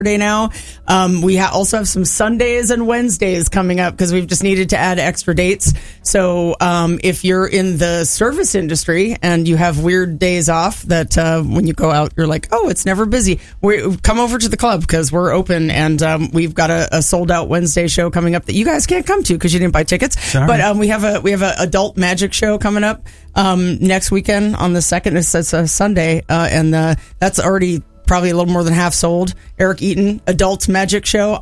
now. We also have some Sundays and Wednesdays coming up because we've just needed to add extra dates. So if you're in the service industry and you have weird days off that when you go out, you're like, oh, it's never busy. Come over to the club because we're open, and we've got a sold out Wednesday show coming up that you guys can't come to because you didn't buy tickets. Sorry. But we have a adult magic show coming up next weekend on the 2nd. It's a Sunday, and that's already probably a little more than half sold. Eric Eaton, adult magic show.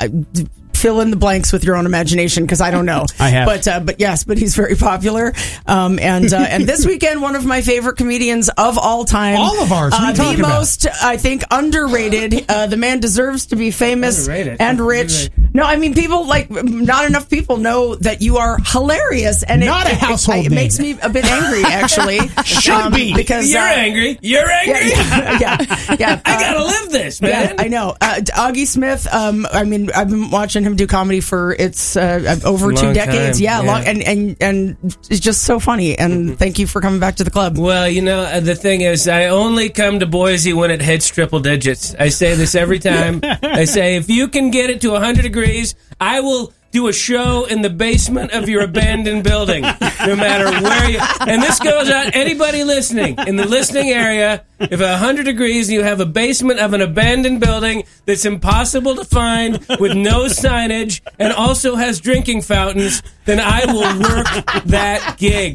Fill in the blanks with your own imagination because I don't know. I have. But he's very popular. And this weekend, one of my favorite comedians of all time. All of ours. What are you talking the about? most, I think, underrated. The man deserves to be famous and rich. No, I mean, people not enough people know that you are hilarious. And not a household it name. makes me a bit angry, actually. Should be. Because You're angry. You're angry. Yeah. I gotta live this, man. Yeah, I know. Augie Smith, I mean, I've been watching him do comedy for over 2 decades. Time. Yeah, long, and it's just so funny. And thank you for coming back to the club. Well, the thing is, I only come to Boise when it hits triple digits. I say this every time. I say, if you can get it to 100 degrees, I will do a show in the basement of your abandoned building, no matter where you... And this goes out, anybody listening, in the listening area, if 100 degrees and you have a basement of an abandoned building that's impossible to find with no signage and also has drinking fountains, then I will work that gig.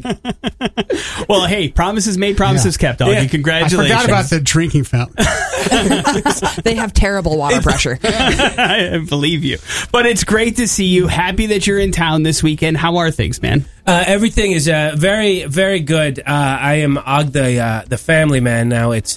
Well, hey, promises made, promises kept, Augie. Yeah. Congratulations. I forgot about the drinking fountain. They have terrible water pressure. I believe you. But it's great to see you. Happy that you're in town this weekend. How are things, man? Everything is very, very good. I am Og, the family man now. It's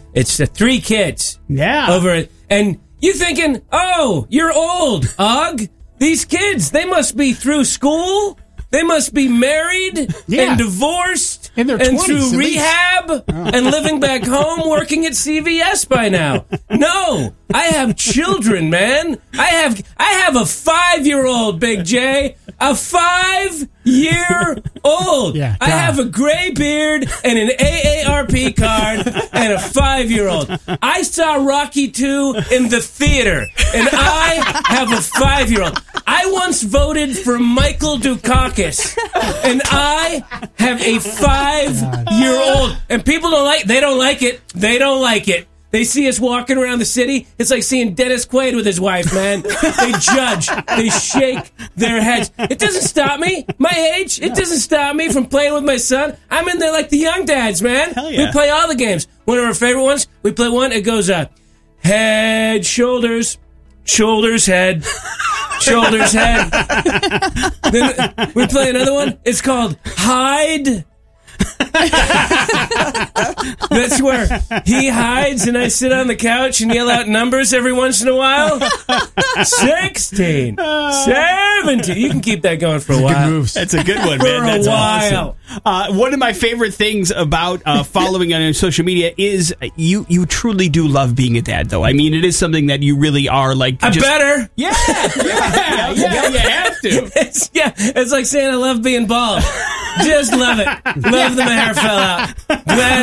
3 kids. Yeah. Over it. And you thinking, oh, you're old, Og. These kids, they must be through school. They must be married and divorced In their and 20s, through at least. rehab and living back home working at CVS by now. No, I have children, man. I have a 5-year-old, Big J. A 5-year-old. Yeah, I have a gray beard and an AARP card and a 5-year-old. I saw Rocky 2 in the theater, and I have a 5-year-old. I once voted for Michael Dukakis, and I have a 5-year-old. And people don't like it. They don't like it. They see us walking around the city. It's like seeing Dennis Quaid with his wife, man. They judge. They shake their heads. It doesn't stop me. My age, it doesn't stop me from playing with my son. I'm in there like the young dads, man. Hell yeah. We play all the games. One of our favorite ones, we play one, it goes head, shoulders, shoulders, head, shoulders, head. Then we play another one. It's called hide. That's where he hides and I sit on the couch and yell out numbers every once in a while. 16, 17. You can keep that going for a while. Good moves. That's a good one, For man. That's a while. awesome. One of my favorite things about following on social media is you truly do love being a dad, though. I mean, it is something that you really are like. I better. Yeah, you have to. It's like saying I love being bald. Just love it. Love that my hair fell out. Glad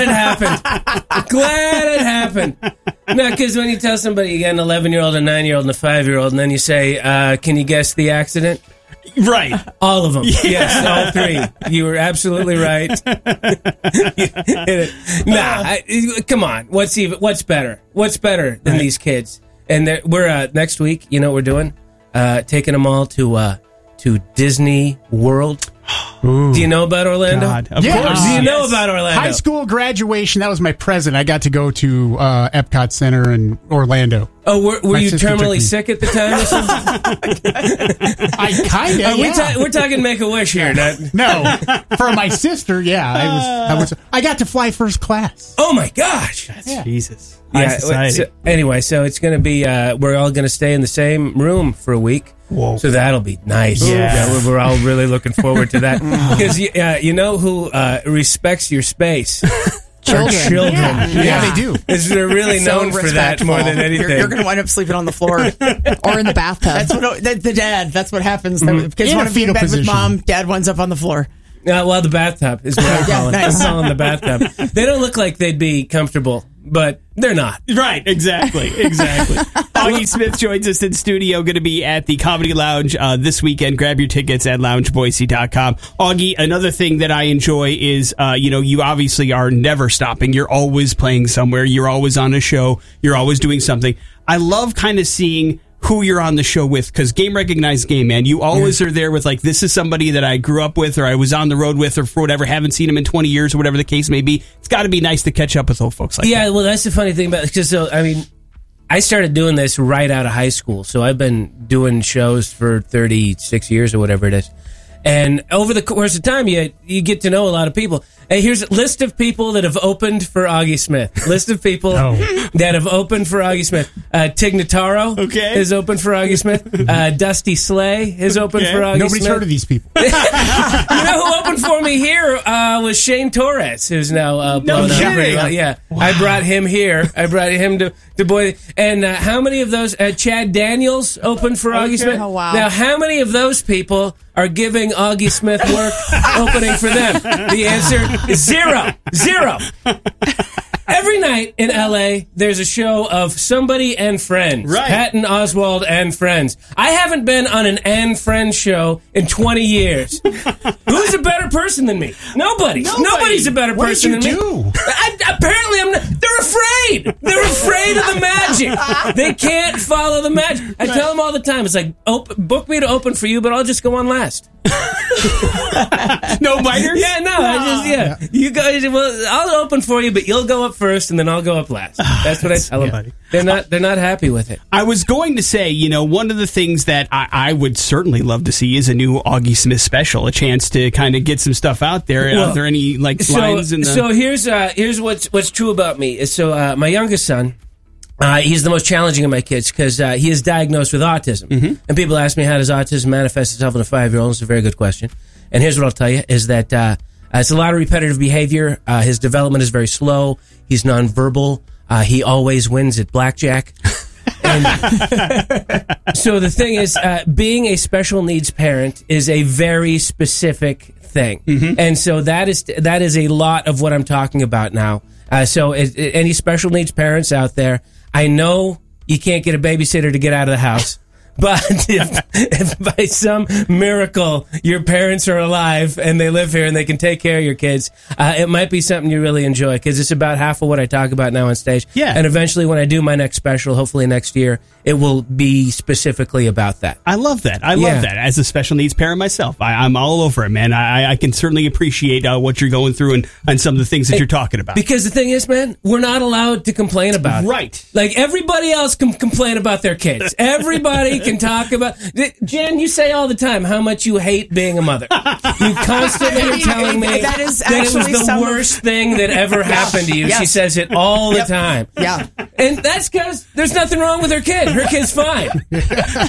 it happened. No, because when you tell somebody you got an 11-year-old, a 9-year-old, and a 5-year-old, and then you say, can you guess the accident? Right. All of them. Yeah. Yes, all 3. You were absolutely right. Come on. What's better? What's better than these kids? And we're next week, you know what we're doing? Taking them all to Disney World. Ooh. Do you know about Orlando? God, of Yeah. course. Do you know Yes. about Orlando? High school graduation, that was my present. I got to go to Epcot Center in Orlando. Oh, were My you sister took terminally me. sick at the time or something? I kind of, We're talking Make-A-Wish here. No, for my sister, yeah. I got to fly first class. Oh, my gosh. Jesus. High society. So it's going to be, we're all going to stay in the same room for a week. Whoa. So that'll be nice. Yeah. We're all really looking forward to that. Because you know who respects your space? Children. Yeah, they do. They're really So known for that more than anything. You're going to wind up sleeping on the floor. Or in the bathtub. That's what the dad. That's what happens. The kids In want a to be in fetal bed with position. mom. Dad winds up on the floor. Well, the bathtub is what I'm calling. nice. I'm calling the bathtub. They don't look like they'd be comfortable but they're not. Right, exactly. Augie Smith joins us in studio, going to be at the Comedy Lounge this weekend. Grab your tickets at loungeboise.com. Augie, another thing that I enjoy is, you obviously are never stopping. You're always playing somewhere. You're always on a show. You're always doing something. I love kind of seeing who you're on the show with, because Game Recognized Game, man. You always are there with, like, this is somebody that I grew up with or I was on the road with or for whatever, haven't seen him in 20 years or whatever the case may be. It's got to be nice to catch up with old folks like that. Yeah, well, that's the funny thing about it. Because, I started doing this right out of high school. So I've been doing shows for 36 years or whatever it is. And over the course of time, you get to know a lot of people. Hey, here's a list of people that have opened for Augie Smith. List of people that have opened for Augie Smith. Tig Notaro has opened for Augie Smith. Dusty Slay has opened for Augie Smith. Nobody's heard of these people. You know who opened for me here was Shane Torres, who's now blown up pretty well. Yeah, wow. I brought him here. I brought him to Boise. And how many of those? Chad Daniels opened for Augie Smith. Oh, wow. Now, how many of those people are giving Augie Smith work opening for them? The answer is zero. Every night in L.A., there's a show of Somebody and Friends. Right. Patton Oswalt and Friends. I haven't been on an and Friends show in 20 years. Who's a better person than me? Nobody. Nobody's a better person than me. Apparently, I'm not. They're afraid. They're afraid of the magic. They can't follow the magic. I tell them all the time, it's like, book me to open for you, but I'll just go on last. No biters? Yeah, no. You guys, I'll open for you, but you'll go up first, and then I'll go up last. That's what I tell them. They're not happy with it. I was going to say, one of the things that I would certainly love to see is a new Augie Smith special, a chance to kind of get some stuff out there. Are there any lines in the... So here's what's true about me. So my youngest son, he's the most challenging of my kids because he is diagnosed with autism. Mm-hmm. And people ask me, how does autism manifest itself in a 5-year-old? It's a very good question. And here's what I'll tell you, is that it's a lot of repetitive behavior. His development is very slow. He's nonverbal. He always wins at blackjack. And so the thing is, being a special needs parent is a very specific thing. Mm-hmm. And so that is a lot of what I'm talking about now. So any special needs parents out there, I know you can't get a babysitter to get out of the house. But if by some miracle your parents are alive and they live here and they can take care of your kids, it might be something you really enjoy, because it's about half of what I talk about now on stage. Yeah. And eventually when I do my next special, hopefully next year, it will be specifically about that. I love that. I love that. As a special needs parent myself, I'm all over it, man. I can certainly appreciate what you're going through and some of the things that you're talking about. Because the thing is, man, we're not allowed to complain about it. Right. Like, everybody else can complain about their kids. Everybody can talk about... Jen, you say all the time how much you hate being a mother. You constantly are telling me that it was the worst thing that ever happened to you. Yes. She says it all the time. Yeah. And that's because there's nothing wrong with her kid. Her kid's fine. But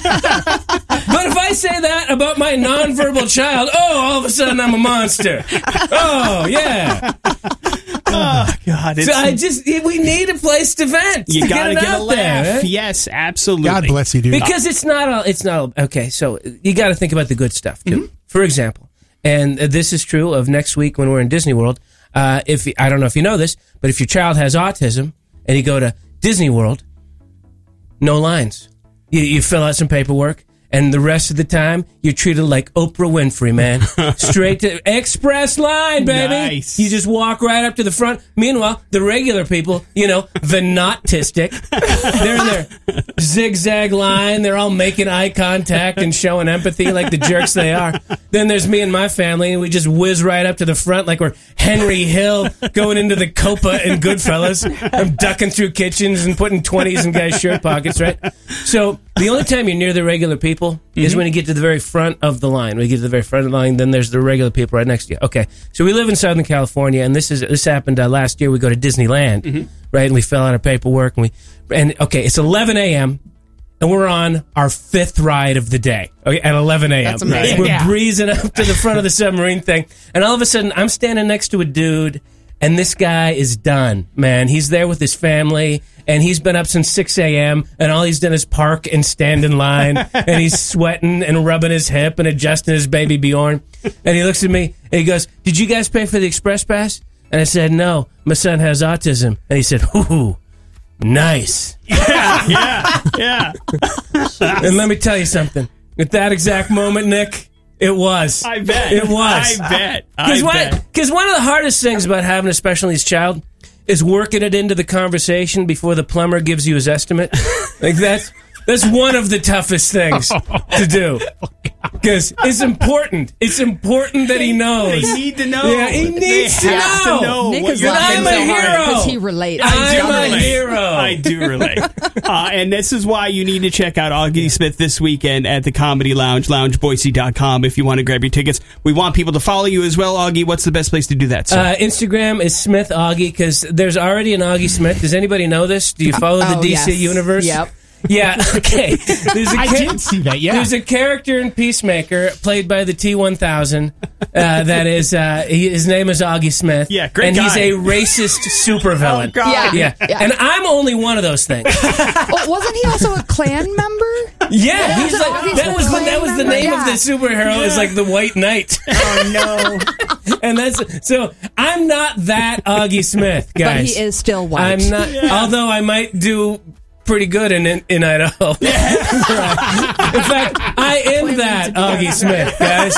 if I say that about my nonverbal child, all of a sudden I'm a monster. Oh, yeah. Oh, God. So we need a place to vent. You gotta get a laugh. There, right? Yes, absolutely. God bless you, dude. Because it's not okay. So you got to think about the good stuff too. Mm-hmm. For example, and this is true of next week when we're in Disney World. I don't know if you know this, but if your child has autism and you go to Disney World, no lines. You fill out some paperwork. And the rest of the time, you're treated like Oprah Winfrey, man. Straight to express line, baby. Nice. You just walk right up to the front. Meanwhile, the regular people, the not-tistic, they're in their zigzag line. They're all making eye contact and showing empathy like the jerks they are. Then there's me and my family, and we just whiz right up to the front like we're Henry Hill going into the Copa in Goodfellas. I'm ducking through kitchens and putting 20s in guys' shirt pockets, right? So the only time you're near the regular people is when you get to the very front of the line. When you get to the very front of the line, then there's the regular people right next to you. Okay, so we live in Southern California, and this happened last year. We go to Disneyland, right? And we fill out our paperwork, and it's 11 a.m., and we're on our 5th ride of the day, okay, at 11 a.m. That's amazing. We're breezing up to the front of the submarine thing, and all of a sudden, I'm standing next to a dude, and this guy is done, man. He's there with his family, and he's been up since 6 a.m., and all he's done is park and stand in line, and he's sweating and rubbing his hip and adjusting his baby Bjorn. And he looks at me, and he goes, "Did you guys pay for the express pass?" And I said, no, my son has autism. And he said, ooh, nice. Yeah. And let me tell you something. At that exact moment, Nick, it was. I bet. It was. I bet. Because one of the hardest things about having a special needs child is working it into the conversation before the plumber gives you his estimate. Like that's one of the toughest things to do. Because it's important. It's important that he knows. They need to know. Yeah, he needs to know. Nick what is you're laughing I'm a so hard hero. because he relates. I'm a hero. I do relate. And this is why you need to check out Augie Smith this weekend at the Comedy Lounge, loungeboise.com, if you want to grab your tickets. We want people to follow you as well, Augie. What's the best place to do that, sir? Instagram is Smith Augie, because there's already an Augie Smith. Does anybody know this? Do you follow the DC universe? Yep. Yeah, okay. I didn't see that, yeah. There's a character in Peacemaker played by the T-1000 that is, his name is Augie Smith. Yeah, great and guy. he's a racist supervillain. Oh, God. Yeah. And I'm only one of those things. Wasn't he also a Klan member? Yeah, he's was like, Augie's that was the member? name Yeah. of the superhero is like the White Knight. Oh, no. And so I'm not that Augie Smith, guys. But he is still white. I'm not, although I might do pretty good in Idaho. In fact, I am that Augie Smith, guys.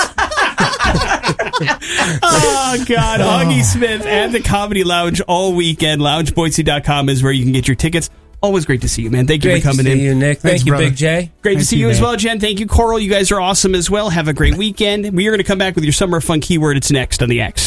Oh, God. Augie Smith at the Comedy Lounge all weekend. LoungeBoise.com is where you can get your tickets. Always great to see you, man. Thank you Great for coming to in. see you, Nick. Thanks, Thank you, brother. Big J. Great to Thank see you, you as man. well, Jen. Thank you, Coral. You guys are awesome as well. Have a great weekend. We are going to come back with your Summer of Fun keyword. It's next on the X.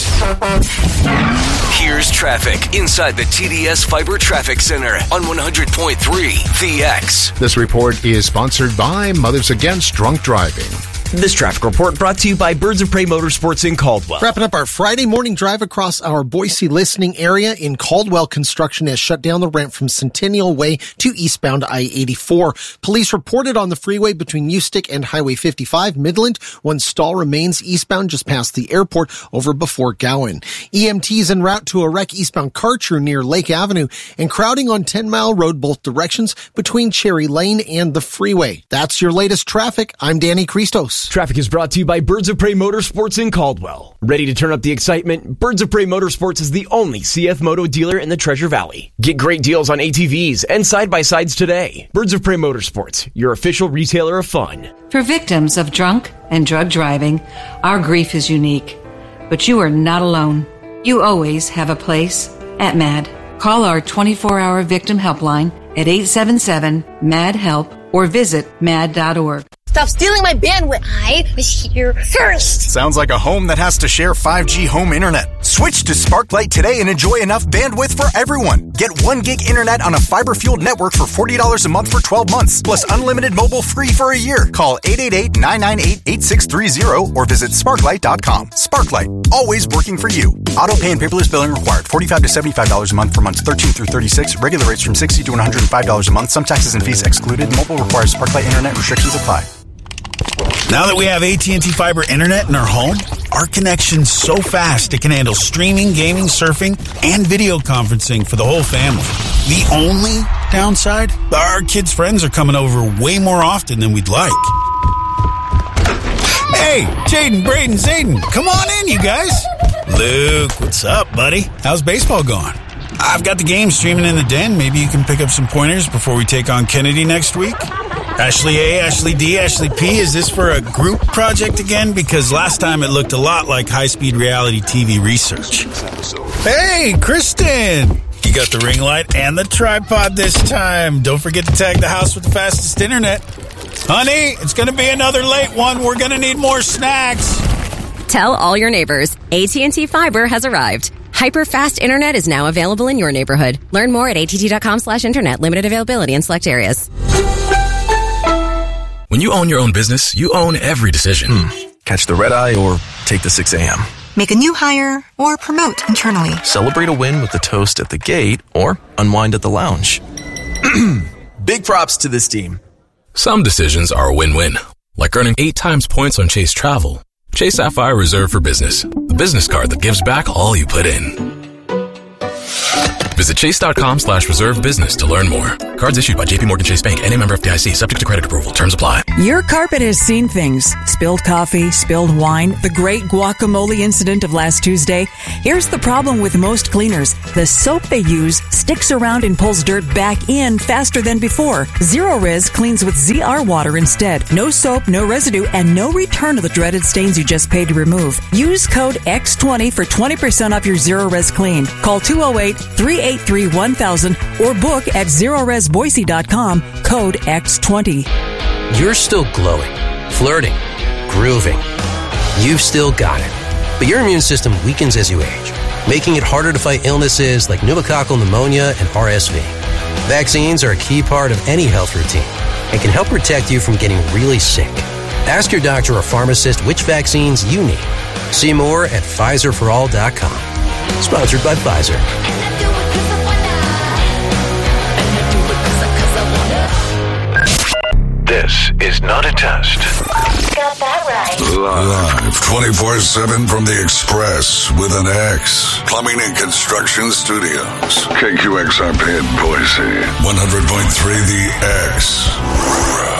Here's traffic inside the TDS Fiber Traffic Center on 100.3 The X. This report is sponsored by Mothers Against Drunk Driving. This traffic report brought to you by Birds of Prey Motorsports in Caldwell. Wrapping up our Friday morning drive across our Boise listening area in Caldwell, construction has shut down the ramp from Centennial Way to eastbound I-84. Police reported on the freeway between Ustick and Highway 55 Midland. One stall remains eastbound just past the airport over before Gowan. EMTs en route to a wreck eastbound Karcher near Lake Avenue and crowding on 10 Mile Road both directions between Cherry Lane and the freeway. That's your latest traffic. I'm Danny Christos. Traffic is brought to you by Birds of Prey Motorsports in Caldwell. Ready to turn up the excitement? Birds of Prey Motorsports is the only CF Moto dealer in the Treasure Valley. Get great deals on ATVs and side-by-sides today. Birds of Prey Motorsports, your official retailer of fun. For victims of drunk and drug driving, our grief is unique. But you are not alone. You always have a place at MAD. Call our 24-hour victim helpline at 877-MAD-HELP or visit mad.org. Stop stealing my bandwidth. I was here first. Sounds like a home that has to share 5G home internet. Switch to Sparklight today and enjoy enough bandwidth for everyone. Get 1 gig internet on a fiber-fueled network for $40 a month for 12 months, plus unlimited mobile free for a year. Call 888-998-8630 or visit sparklight.com. Sparklight, always working for you. Auto pay and paperless billing required. $45 to $75 a month for months 13 through 36. Regular rates from $60 to $105 a month. Some taxes and fees excluded. Mobile requires Sparklight internet. Restrictions apply. Now that we have AT&T Fiber internet in our home, our connection's so fast it can handle streaming, gaming, surfing, and video conferencing for the whole family. The only downside? Our kids' friends are coming over way more often than we'd like. Hey, Jaden, Braden, Zayden, come on in, you guys. Luke, what's up, buddy? How's baseball going? I've got the game streaming in the den. Maybe you can pick up some pointers before we take on Kennedy next week. Ashley A, Ashley D, Ashley P, is this for a group project again? Because last time it looked a lot like high-speed reality TV research. Hey, Kristen! You got the ring light and the tripod this time. Don't forget to tag the house with the fastest internet. Honey, it's going to be another late one. We're going to need more snacks. Tell all your neighbors, AT&T Fiber has arrived. Hyper-fast internet is now available in your neighborhood. Learn more at att.com/internet. Limited availability in select areas. When you own your own business, you own every decision. Catch the red eye or take the 6 a.m. Make a new hire or promote internally. Celebrate a win with the toast at the gate or unwind at the lounge. Big props to this team. Some decisions are a win-win, like earning 8 times points on Chase Travel. Chase Sapphire Reserve for Business, the business card that gives back all you put in. Visit chase.com/reserve business to learn more. Cards issued by JPMorgan Chase Bank and a member of FDIC, subject to credit approval. Terms apply. Your carpet has seen things. Spilled coffee, spilled wine, the great guacamole incident of last Tuesday. Here's the problem with most cleaners. The soap they use sticks around and pulls dirt back in faster than before. Zero-Res cleans with ZR water instead. No soap, no residue, and no return of the dreaded stains you just paid to remove. Use code X20 for 20% off your Zero-Res clean. Call 208-383-1000 or book at ZeroResBoise.com, code X20. You're still glowing, flirting, grooving. You've still got it. But your immune system weakens as you age, making it harder to fight illnesses like pneumococcal pneumonia and RSV. Vaccines are a key part of any health routine and can help protect you from getting really sick. Ask your doctor or pharmacist which vaccines you need. See more at PfizerForAll.com. Sponsored by Pfizer. This is not a test. Got that right. Live 24/7 from the Express with an X. Plumbing and Construction Studios. KQXRP in Boise. 100.3 The X.